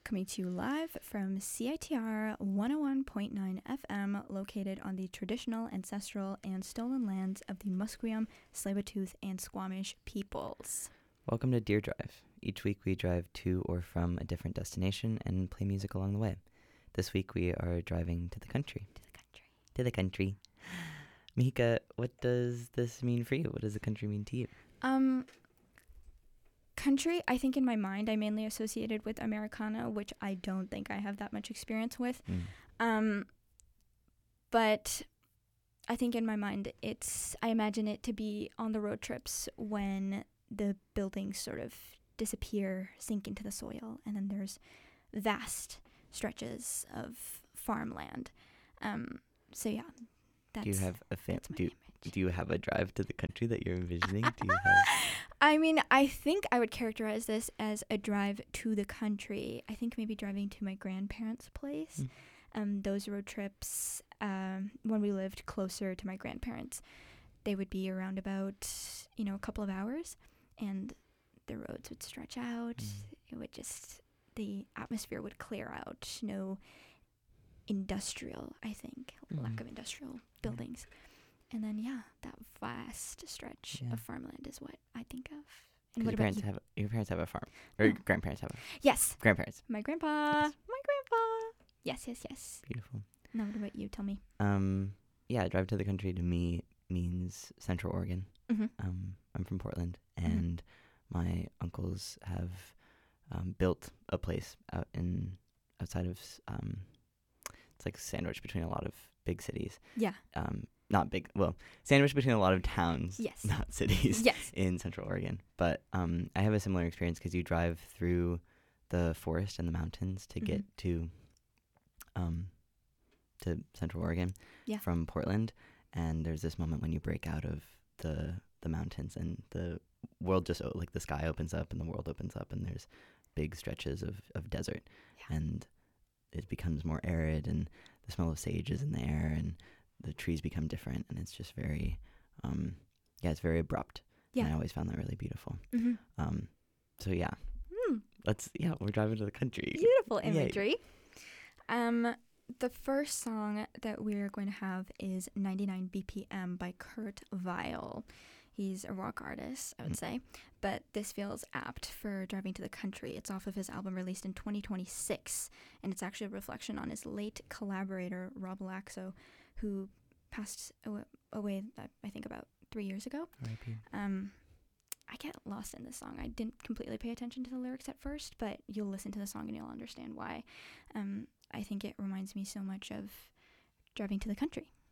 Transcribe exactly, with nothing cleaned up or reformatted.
coming to you live from C I T R one oh one point nine F M, located on the traditional, ancestral, and stolen lands of the Musqueam, Tsleil-Waututh, and Squamish peoples. Welcome to Deer Drive. Each week we drive to or from a different destination and play music along the way. This week we are driving to the country. To the country. To the country. Mihika, what does this mean for you? What does the country mean to you? Um... Country, I think in my mind, I mainly associated with Americana, which I don't think I have that much experience with. Mm. Um, but I think in my mind, it's, I imagine it to be on the road trips when the buildings sort of disappear, sink into the soil, and then there's vast stretches of farmland. Um, so yeah, that's, do you have a fam- that's my do, image. do you have a drive to the country that you're envisioning? Do you have I mean, I think I would characterize this as a drive to the country. I think maybe driving to my grandparents' place. Mm. Um, those road trips, um, when we lived closer to my grandparents, they would be around about, you know, a couple of hours, and the roads would stretch out. Mm. It would just, the atmosphere would clear out. No industrial, I think, Mm. lack of industrial buildings. And then, yeah, that vast stretch Yeah. of farmland is what I think of. 'cause And your what about parents you? have your parents have a farm, or Oh. your grandparents have a Yes, grandparents. my grandpa. Yes. My grandpa. Yes, yes, yes. Beautiful. Now, what about you? Tell me. Um, yeah, drive to the country to me means Central Oregon. Mm-hmm. Um, I'm from Portland, Mhm. and my uncles have um, built a place out in outside of s- um, it's like sandwiched between a lot of big cities. Yeah. Um, not big, well, sandwiched between a lot of towns, Yes. not cities, Yes. in Central Oregon. But um, I have a similar experience because you drive through the forest and the mountains to Mhm. get to um, to Central Oregon Yeah. from Portland, and there's this moment when you break out of the the mountains and the world just o- like the sky opens up and the world opens up and there's big stretches of, of desert. Yeah. And it becomes more arid and the smell of sage is in the air and the trees become different, and it's just very um yeah it's very abrupt. Yeah. And I always found that really beautiful. Mm-hmm. Um so yeah, Mm, let's yeah we're driving to the country. beautiful Yay. imagery. Um, the first song that we're going to have is ninety-nine B P M by Kurt Vile. He's a rock artist, I would Mm. say, but this feels apt for driving to the country. It's off of his album released in twenty twenty-six, and it's actually a reflection on his late collaborator, Rob Laxo, who passed awa- away, I I think, about three years ago. R I P. Um, I get lost in this song. I didn't completely pay attention to the lyrics at first, but you'll listen to the song and you'll understand why. Um, I think it reminds me so much of driving to the country.